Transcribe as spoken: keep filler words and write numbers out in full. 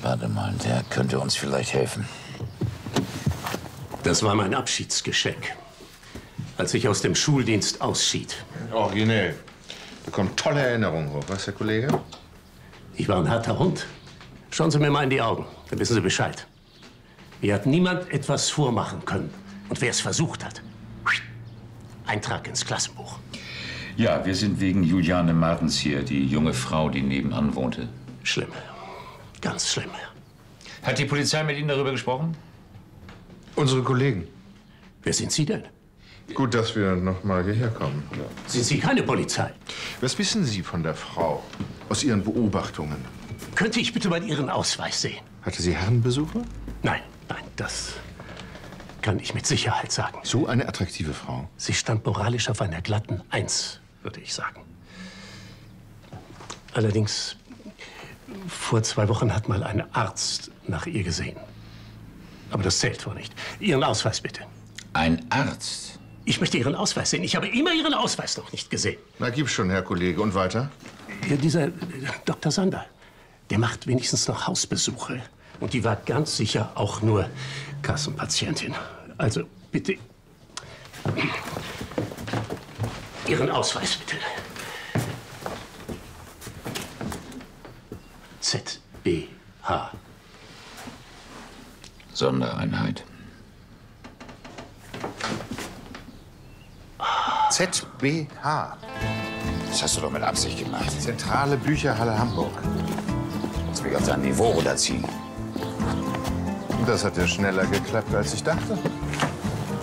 Warte mal, der könnte uns vielleicht helfen. Das war mein Abschiedsgeschenk, als ich aus dem Schuldienst ausschied. Originell. Da kommen tolle Erinnerungen hoch, was, Herr Kollege? Ich war ein harter Hund. Schauen Sie mir mal in die Augen, dann wissen Sie Bescheid. Mir hat niemand etwas vormachen können. Und wer es versucht hat, Eintrag ins Klassenbuch. Ja, wir sind wegen Juliane Martens hier, die junge Frau, die nebenan wohnte. Schlimm. Ganz schlimm. Hat die Polizei mit Ihnen darüber gesprochen? Unsere Kollegen. Wer sind Sie denn? Gut, dass wir noch mal hierher kommen. Ja. Sind Sie keine Polizei? Was wissen Sie von der Frau aus Ihren Beobachtungen? Könnte ich bitte mal Ihren Ausweis sehen? Hatte sie Herrenbesuche? Nein, nein, das kann ich mit Sicherheit sagen. So eine attraktive Frau? Sie stand moralisch auf einer glatten Eins, würde ich sagen. Allerdings, vor zwei Wochen hat mal ein Arzt nach ihr gesehen. Aber das zählt wohl nicht. Ihren Ausweis bitte. Ein Arzt? Ich möchte Ihren Ausweis sehen. Ich habe immer Ihren Ausweis noch nicht gesehen. Na, gib schon, Herr Kollege. Und weiter? Ja, dieser äh, Doktor Sander, der macht wenigstens noch Hausbesuche. Und die war ganz sicher auch nur Kassenpatientin. Also bitte Ihren Ausweis, bitte. Z B H. Sondereinheit. Z B H. Das hast du doch mit Absicht gemacht. Zentrale Bücherhalle Hamburg. Willst du mich auf dein Niveau runterziehen? Das hat ja schneller geklappt, als ich dachte.